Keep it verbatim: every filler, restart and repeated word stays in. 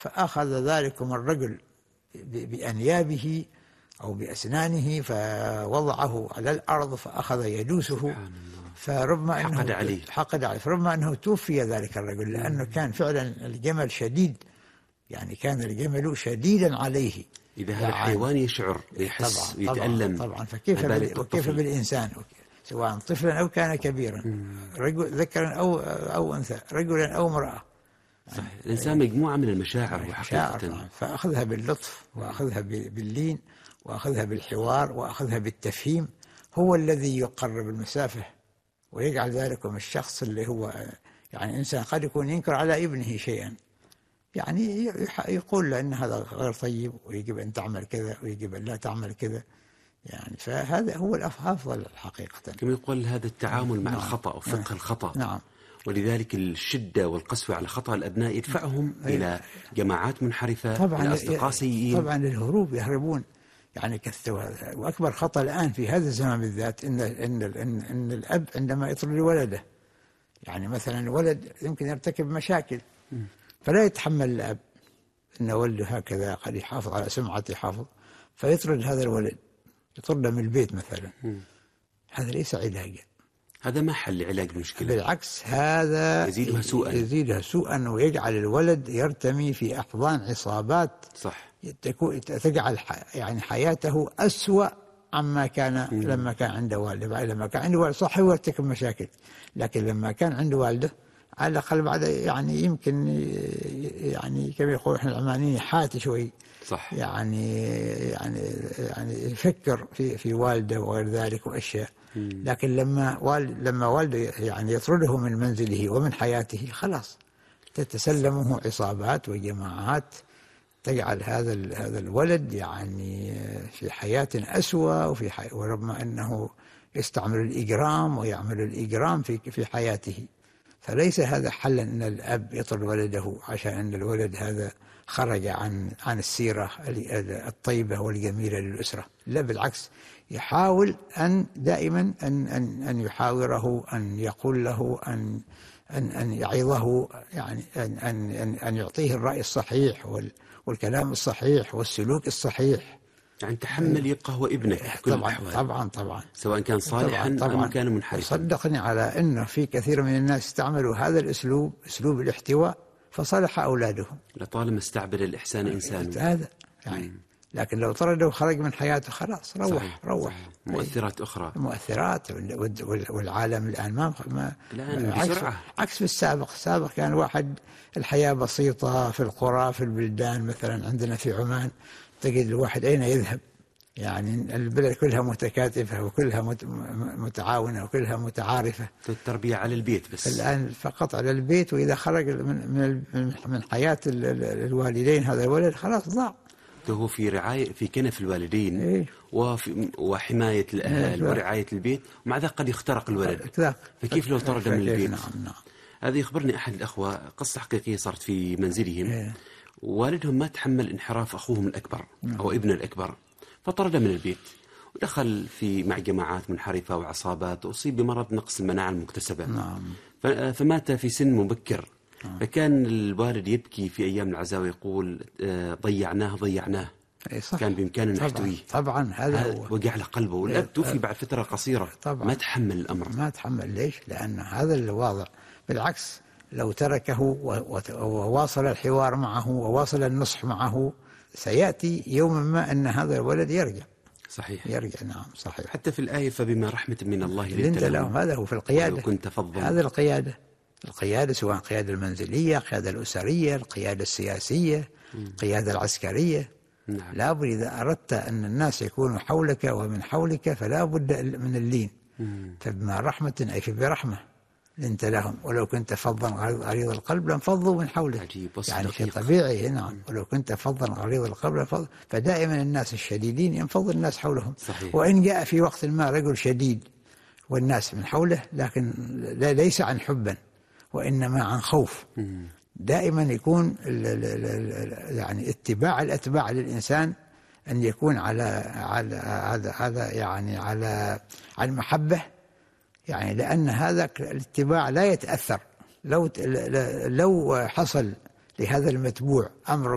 فأخذ ذلكم الرجل بأنيابه أو بأسنانه فوضعه على الأرض فأخذ يدوسه، فربما أنه حقد عليه حقد عليه فربما أنه توفي ذلك الرجل، لأنه كان فعلا الجمل شديد، يعني كان الجمل شديدا عليه. إذا هذا الحيوان يشعر ويحس طبعا ويتألم طبعا, طبعا فكيف بال... وكيف بالإنسان سواء طفلا أو كان كبيرا، رجل ذكرا أو أو أنثى، رجلا أو امرأة. صحيح. الإنسان مجموعة من المشاعر وحقيقة، فأخذها باللطف وأخذها باللين وأخذها بالحوار وأخذها بالتفهيم، هو الذي يقرب المسافة ويجعل ذلكم الشخص اللي هو يعني إنسان قد يكون ينكر على ابنه شيئا، يعني يقول له أن هذا غير طيب ويجب أن تعمل كذا ويجب أن لا تعمل كذا، يعني فهذا هو الأفضل حقيقة. كما يقول هذا التعامل مع نعم. الخطأ وفقه نعم. الخطأ. نعم. ولذلك الشدة والقسوة على خطأ الأبناء يدفعهم أي. إلى جماعات منحرفة، طبعا إلى أصدقاء سيئين، طبعا للهروب، يهربون يعني كثوا. وأكبر خطأ الآن في هذا الزمان بالذات إن إن إن, إن الأب عندما يطرد ولده، يعني مثلا الولد يمكن يرتكب مشاكل فلا يتحمل الأب إن ولده هكذا قد يحافظ على سمعته يحافظ، فيطرد هذا الولد، يطرده من البيت مثلا. م. هذا ليس علاجا، هذا ما حل علاج المشكلة، بالعكس هذا يزيدها سوءا يزيدها سوءا ويجعل الولد يرتمي في أحضان عصابات صح تجعل يعني حياته أسوأ عما كان م. لما كان عنده والده. لما كان عنده والده صح هو يرتكب مشاكل، لكن لما كان عنده والده على الأقل بعد يعني يمكن يعني كما يقول احنا العمانيين حاتي شوي، صح يعني يعني يعني يفكر في في والده وغير ذلك واشياء. لكن لما والد لما والده يعني يطرده من منزله ومن حياته خلاص تتسلمه عصابات وجماعات تجعل هذا هذا الولد يعني في حياة أسوأ، وفي حي... ورغم أنه يستعمل الإجرام ويعمل الإجرام في في حياته. فليس هذا حلا أن الأب يطرد ولده عشان أن الولد هذا خرج عن عن السيرة الطيبة والجميلة للأسرة، لا بالعكس، يحاول أن دائما أن أن أن يحاوره، أن يقول له، أن أن أن يعظه، يعني أن أن أن يعطيه الرأي الصحيح والكلام الصحيح والسلوك الصحيح. يعني تحمل يبقى هو ابنك في كل طبعا الأحوال، طبعا طبعا سواء كان صالحا طبعاً طبعاً أم كان منحرفا. صدقني على أنه في كثير من الناس استعملوا هذا الأسلوب، أسلوب الاحتواء، فصلح أولادهم. لطالما استعبد الإحسان إنسان هذا يعني مم. لكن لو طرده وخرج من حياته خلاص روح صحيح. روح صحيح. مؤثرات أخرى، مؤثرات. والعالم الآن ما ما الآن عكس, بسرعة. عكس في السابق. السابق كان واحد الحياة بسيطة في القرى في البلدان، مثلا عندنا في عمان تجد الواحد أين يذهب، يعني البلد كلها متكاتفة وكلها متعاونة وكلها متعارفة. التربية على البيت بس، الآن فقط على البيت، وإذا خرج من من من حياة الوالدين هذا الولد خلاص ضاع. هو في رعاية في كنف الوالدين إيه؟ وفي وحماية الأهل ورعاية البيت، ومع ذلك قد يخترق الولد. فكيف لو طرد من البيت؟ نعم نعم. هذا يخبرني أحد الأخوة قصة حقيقية صارت في منزلهم. إيه؟ والدهم ما تحمل انحراف أخوهم الأكبر أو ابنه الأكبر، فطرده من البيت ودخل في مع جماعات منحرفة وعصابات، وأصيب بمرض نقص المناعة المكتسبة. نعم. فمات في سن مبكر. نعم. فكان الوالد يبكي في أيام العزاء ويقول ضيعناه ضيعناه. صح. كان بإمكانه نحتويه. طبعا هذا هو وقع على قلبه، والأب توفي بعد فترة قصيرة. طبعا. ما تحمل الأمر، ما تحمل. ليش؟ لأن هذا الواضع. بالعكس لو تركه وواصل الحوار معه وواصل النصح معه سيأتي يوما ما أن هذا الولد يرجع. صحيح. يرجع. نعم صحيح. حتى في الآية فبما رحمة من الله لنت لهم، هذا هو في القيادة. كنت فظا. هذا القيادة، القيادة سواء القيادة المنزلية، القيادة الأسرية، القيادة السياسية، القيادة العسكرية. نعم. لا بد إذا أردت أن الناس يكونوا حولك ومن حولك فلا بد من اللين. مم. فبما رحمة أي برحمة لنت لهم ولو كنت فظا غليظ القلب لانفضوا من حولك. عجيب. يعني شيء طبيعي. نعم. ولو كنت فظا غليظ القلب لانفضوا. فدائما الناس الشديدين ينفض الناس حولهم. صحيح. وإن جاء في وقت ما رجل شديد والناس من حوله، لكن ليس عن حبا وإنما عن خوف. مم. دائما يكون يعني اتباع الأتباع للإنسان أن يكون على على هذا هذا يعني على على المحبة، يعني لأن هذا الاتباع لا يتأثر. لو لو حصل لهذا المتبوع أمر